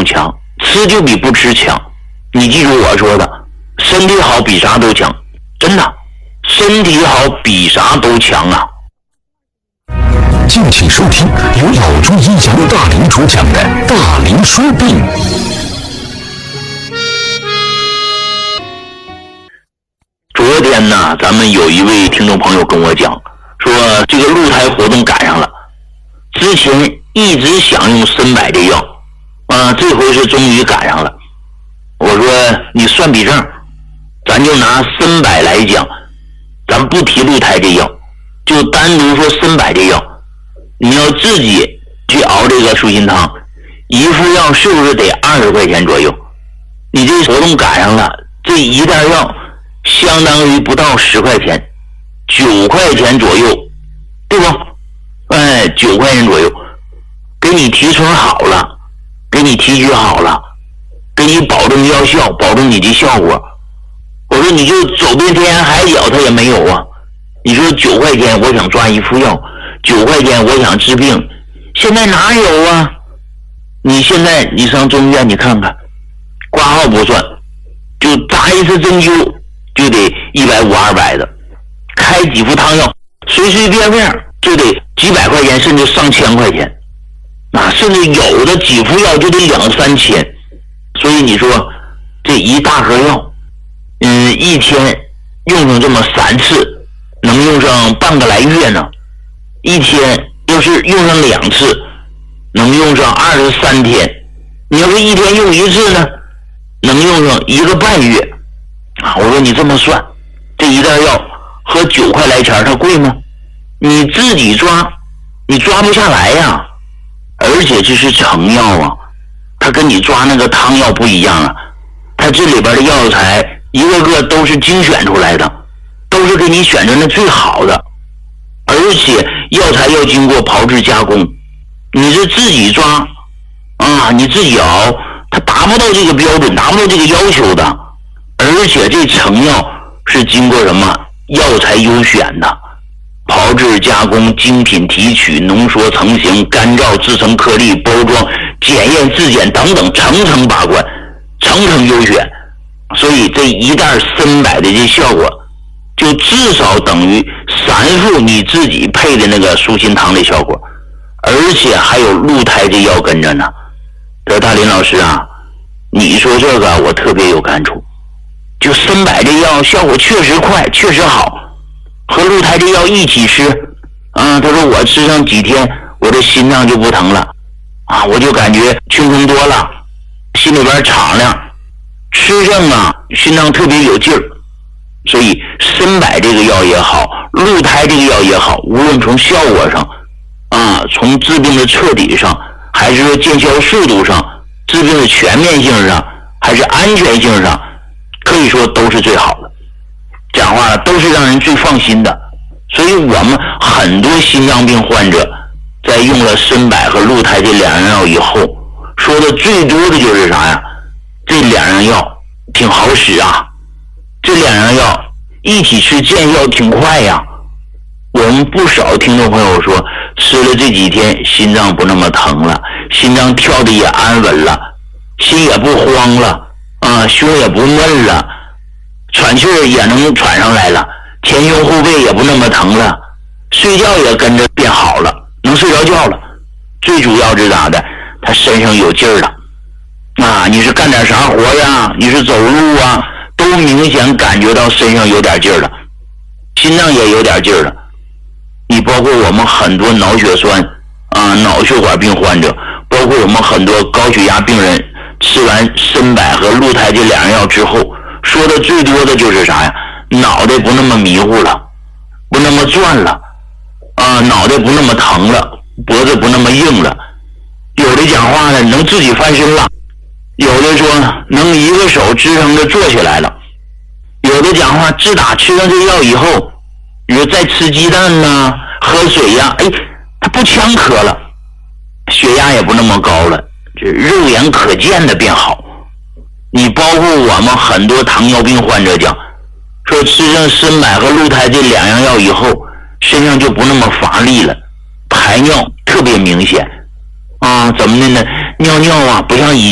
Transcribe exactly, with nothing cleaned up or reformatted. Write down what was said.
用强，吃就比不吃强。你记住我说的，身体好比啥都强，真的，身体好比啥都强啊！ 敬请收听由老中医杨大林主讲的《大林说病》。 昨天呢，咱们有一位听众朋友跟我讲，说这个鹿胎活动赶上了，之前一直想用参柏这药，啊，这回是终于赶上了。我说你算笔账，咱就拿参柏来讲，咱不提鹿胎这药，就单独说参柏这药，你要自己去熬这个舒心汤，一副药是不是得二十块钱左右？你这活动赶上了，这一袋药相当于不到十块钱，九块钱左右，对不？哎，九块钱左右，给你提纯好了，给你提取好了，给你保证药效，保证你的效果。我说你就走遍天涯海角，它也没有啊。你说九块钱我想抓一副药，九块钱我想治病，现在哪有啊？你现在你上中医院你看看，挂号不算，就扎一次针灸就得一百五二百的，开几副汤药随随便便就得几百块钱，甚至上千块钱，啊，甚至有的几副药就得两三千。所以你说这一大盒药，嗯，一天用上这么三次，能用上半个来月呢。一天要是用上两次，能用上二十三天。你要是一天用一次呢，能用上一个半月。啊，我说你这么算，这一袋药和九块来钱它贵吗？你自己抓，你抓不下来呀。而且这是成药啊，它跟你抓那个汤药不一样啊。它这里边的药材一个个都是精选出来的，都是给你选择的最好的，而且药材要经过炮制加工。你是自己抓啊，你自己熬，它达不到这个标准，达不到这个要求的。而且这成药是经过什么药材优选的，炮制加工、精品提取、浓缩成型、干燥制成颗粒、包装、检验质检等等，层层把关，层层优选。所以这一袋参柏的这效果就至少等于三副你自己配的那个舒心汤的效果，而且还有鹿胎这药跟着呢。这大林老师啊，你说这个我特别有感触，就参柏这药效果确实快，确实好，和鹿胎这药一起吃啊，他说我吃上几天我的心脏就不疼了啊，我就感觉轻松多了，心里边敞亮，吃上啊心脏特别有劲儿。所以参柏这个药也好，鹿胎这个药也好，无论从效果上啊，从治病的彻底上，还是说见效速度上，治病的全面性上，还是安全性上，可以说都是最好的。讲话了，都是让人最放心的。所以我们很多心脏病患者在用了参柏和鹿胎这两样药以后，说的最多的就是啥呀？这两样药挺好使啊，这两样药一起吃见效挺快呀。我们不少听众朋友说，吃了这几天心脏不那么疼了，心脏跳的也安稳了，心也不慌了啊，胸也不闷了，喘气儿也能喘上来了，前胸后背也不那么疼了，睡觉也跟着变好了，能睡着觉了。最主要是咋的？他身上有劲儿了啊！你是干点啥活呀？你是走路啊？都明显感觉到身上有点劲儿了，心脏也有点劲儿了。你包括我们很多脑血栓啊、脑血管病患者，包括我们很多高血压病人，吃完参柏和鹿胎这两样药之后，说的最多的就是啥呀？脑袋不那么迷糊了，不那么转了啊，脑袋不那么疼了，脖子不那么硬了。有的讲话呢，能自己翻身了；有的说能一个手支撑着坐起来了；有的讲话自打吃上这药以后，你说再吃鸡蛋呐、喝水呀、啊，哎，他不呛咳了，血压也不那么高了，这肉眼可见的变好。你包括我们很多糖尿病患者讲，说吃上参柏和鹿胎这两样药以后，身上就不那么乏力了，排尿特别明显啊，怎么的呢？尿尿啊不像以